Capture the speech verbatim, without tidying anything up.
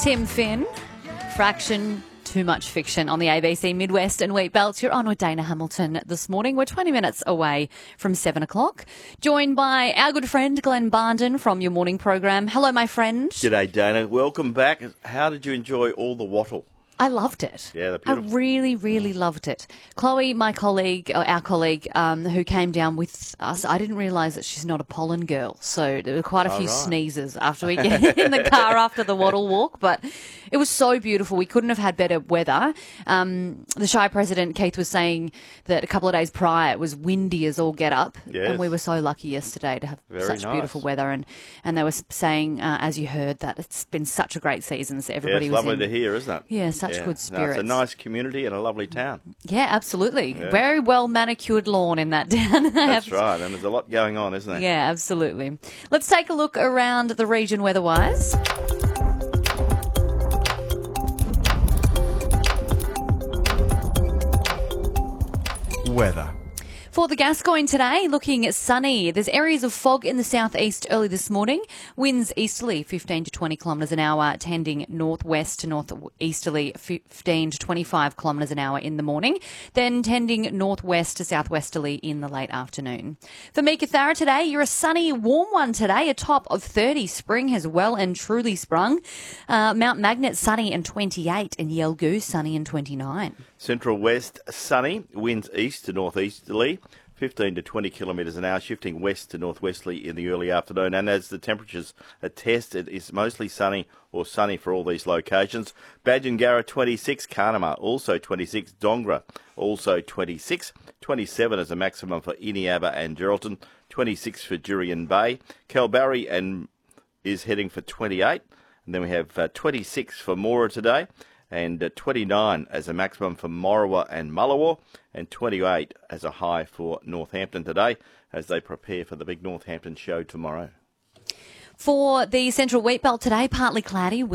Tim Finn, Fraction, Too Much Fiction on the A B C Midwest and Wheat Belts. You're on with Dana Hamilton this morning. We're twenty minutes away from seven o'clock. Joined by our good friend Glenn Barnden from your morning program. Hello, my friend. G'day, Dana. Welcome back. How did you enjoy all the wattle? I loved it. Yeah, they're I beautiful. really, really loved it. Chloe, my colleague, or our colleague, um, who came down with us, I didn't realise that she's not a pollen girl. So there were quite a Oh, few right. sneezes after we get in the car after the wattle walk. But it was so beautiful. We couldn't have had better weather. Um, the Shire president, Keith, was saying that a couple of days prior it was windy as all get up. Yes. And we were so lucky yesterday to have Very such nice. beautiful weather. And, and they were saying, uh, as you heard, that it's been such a great season. So Yeah, everybody it's was lovely in. to hear, isn't it? Yeah, such Yeah. good No, it's spirits. a nice community and a lovely town. Yeah, absolutely. Yeah. Very well manicured lawn in that town. That's right, and there's a lot going on, isn't there? Yeah, absolutely. Let's take a look around the region weather-wise. Weather. For the Gascoyne today, looking sunny. There's areas of fog in the southeast early this morning. Winds easterly fifteen to twenty kilometres an hour, tending northwest to northeasterly fifteen to twenty-five kilometres an hour in the morning, then tending northwest to southwesterly in the late afternoon. For Meekatharra today, you're a sunny, warm one today, a top of thirty. Spring has well and truly sprung. Uh, Mount Magnet sunny and twenty-eight, and Yelgoo sunny and twenty-nine. Central west sunny, winds east to northeasterly, fifteen to twenty kilometres an hour, shifting west to northwesterly in the early afternoon. And as the temperatures attest, it is mostly sunny or sunny for all these locations. Badgingarra twenty-six, Carnama also twenty-six, Dongra also twenty-six, twenty-seven as a maximum for Iniaba and Geraldton, twenty-six for Jurien Bay. Kalbarri and is heading for twenty-eight, and then we have uh, twenty-six for Moora today, and uh, twenty-nine as a maximum for Morawa and Mullawa, and twenty-eight as a high for Northampton today as they prepare for the big Northampton show tomorrow. For the Central Wheat Belt today, partly cloudy.